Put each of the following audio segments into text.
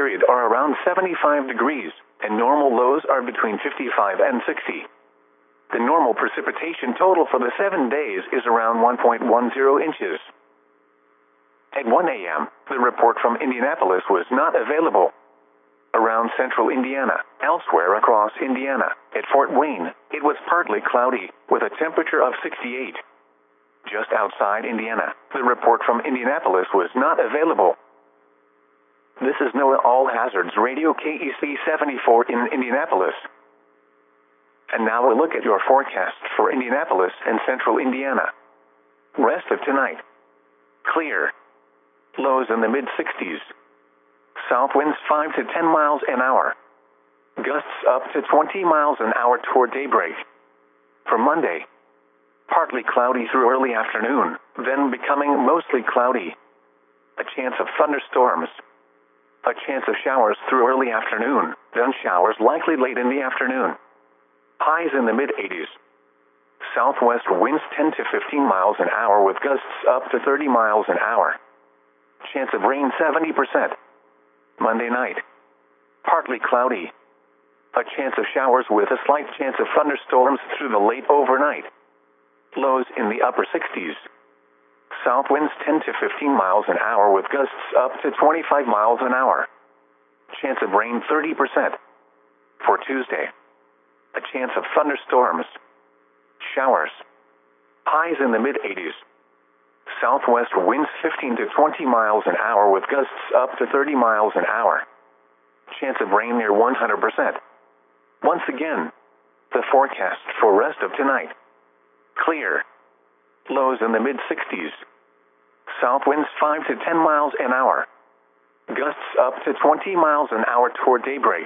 period are around 75 degrees, and normal lows are between 55 and 60. The normal precipitation total for the 7 days is around 1.10 inches. At 1 a.m., the report from Indianapolis was not available. Around central Indiana, elsewhere across Indiana, at Fort Wayne, it was partly cloudy, with a temperature of 68. Just outside Indiana, the report from Indianapolis was not available. This is NOAA All Hazards Radio KEC 74 in Indianapolis. And now a look at your forecast for Indianapolis and central Indiana. Rest of tonight. Clear. Lows in the mid-60s. South winds 5 to 10 miles an hour. Gusts up to 20 miles an hour toward daybreak. For Monday, partly cloudy through early afternoon, then becoming mostly cloudy. A chance of thunderstorms. A chance of showers through early afternoon, then showers likely late in the afternoon. Highs in the mid-80s. Southwest winds 10 to 15 miles an hour with gusts up to 30 miles an hour. Chance of rain 70%. Monday night. Partly cloudy. A chance of showers with a slight chance of thunderstorms through the late overnight. Lows in the upper 60s. South winds 10 to 15 miles an hour with gusts up to 25 miles an hour. Chance of rain 30%. For Tuesday. A chance of thunderstorms. Showers. Highs in the mid-80s. Southwest winds 15 to 20 miles an hour with gusts up to 30 miles an hour. Chance of rain near 100%. Once again, the forecast for rest of tonight. Clear. Lows in the mid-60s. South winds 5 to 10 miles an hour. Gusts up to 20 miles an hour toward daybreak.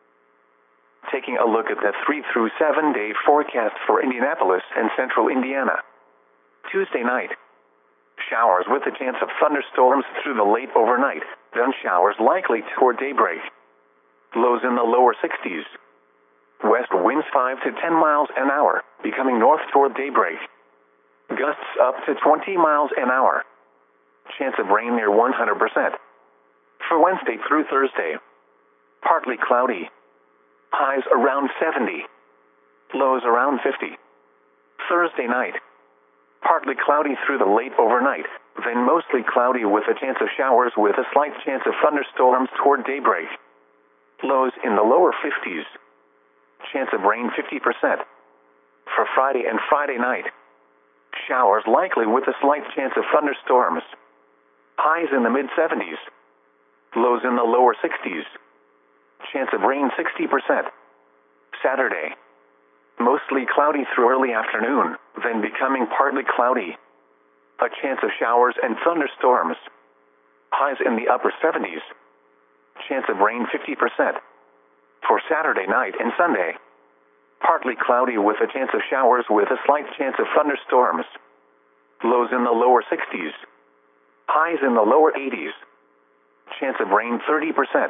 Taking a look at the 3 through 7 day forecast for Indianapolis and central Indiana. Tuesday night. Showers with a chance of thunderstorms through the late overnight, then showers likely toward daybreak. Lows in the lower 60s. West winds 5 to 10 miles an hour, becoming north toward daybreak. Gusts up to 20 miles an hour. Chance of rain near 100%. For Wednesday through Thursday. Partly cloudy. Highs around 70. Lows around 50. Thursday night. Partly cloudy through the late overnight, then mostly cloudy with a chance of showers with a slight chance of thunderstorms toward daybreak. Lows in the lower 50s. Chance of rain 50%. For Friday and Friday night. Showers likely with a slight chance of thunderstorms. Highs in the mid-70s. Lows in the lower 60s. Chance of rain 60%. Saturday. Mostly cloudy through early afternoon, then becoming partly cloudy. A chance of showers and thunderstorms. Highs in the upper 70s. Chance of rain 50%. For Saturday night and Sunday. Partly cloudy with a chance of showers with a slight chance of thunderstorms. Lows in the lower 60s. Highs in the lower 80s. Chance of rain 30%.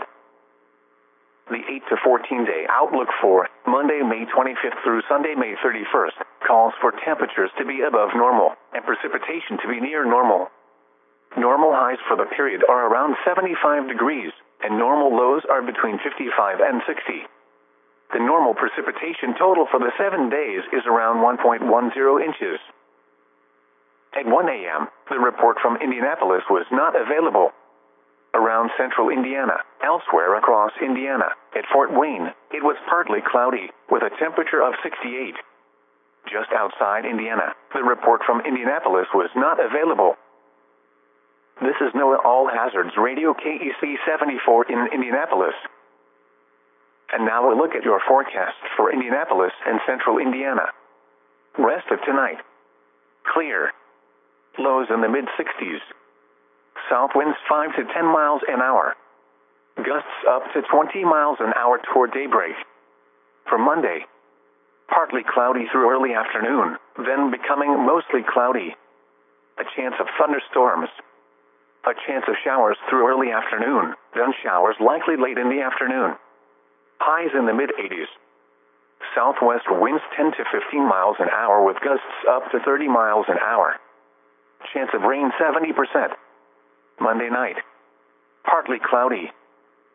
The 8 to 14 day outlook for Monday, May 25th through Sunday, May 31st, calls for temperatures to be above normal and precipitation to be near normal. Normal highs for the period are around 75 degrees, and normal lows are between 55 and 60. The normal precipitation total for the 7 days is around 1.10 inches. At 1 a.m., the report from Indianapolis was not available. Around central Indiana, elsewhere across Indiana, at Fort Wayne, it was partly cloudy, with a temperature of 68. Just outside Indiana, the report from Indianapolis was not available. This is NOAA All Hazards Radio KEC 74 in Indianapolis. And now a look at your forecast for Indianapolis and central Indiana. Rest of tonight. Clear. Lows in the mid-60s. South winds 5 to 10 miles an hour. Gusts up to 20 miles an hour toward daybreak. For Monday. Partly cloudy through early afternoon, then becoming mostly cloudy. A chance of thunderstorms. A chance of showers through early afternoon, then showers likely late in the afternoon. Highs in the mid-80s. Southwest winds 10 to 15 miles an hour with gusts up to 30 miles an hour. Chance of rain 70%. Monday night. Partly cloudy.